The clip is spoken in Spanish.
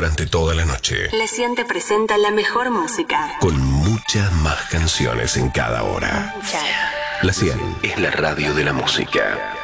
durante toda la noche. La 100 te presenta la mejor música. Con muchas más canciones en cada hora. La 100 es la radio de la música.